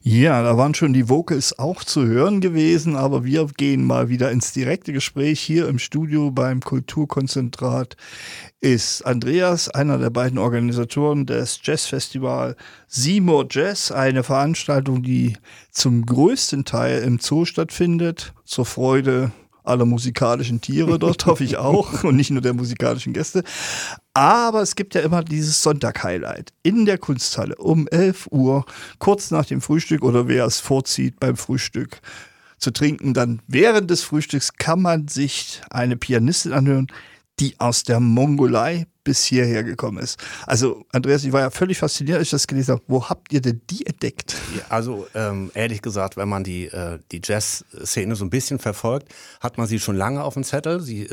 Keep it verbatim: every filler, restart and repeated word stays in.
Ja, da waren schon die Vocals auch zu hören gewesen, aber wir gehen mal wieder ins direkte Gespräch. Hier im Studio beim Kulturkonzentrat ist Andreas, einer der beiden Organisatoren des Jazzfestival Seymour Jazz, eine Veranstaltung, die zum größten Teil im Zoo stattfindet, zur Freude aller musikalischen Tiere dort, hoffe ich auch, und nicht nur der musikalischen Gäste. Aber es gibt ja immer dieses Sonntag-Highlight in der Kunsthalle um elf Uhr, kurz nach dem Frühstück, oder wer es vorzieht, beim Frühstück zu trinken. Dann während des Frühstücks kann man sich eine Pianistin anhören, die aus der Mongolei bis hierher gekommen ist. Also Andreas, ich war ja völlig fasziniert, als ich das gelesen habe. Wo habt ihr denn die entdeckt? Ja, also ähm, ehrlich gesagt, wenn man die, äh, die Jazz-Szene so ein bisschen verfolgt, hat man sie schon lange auf dem Zettel. Sie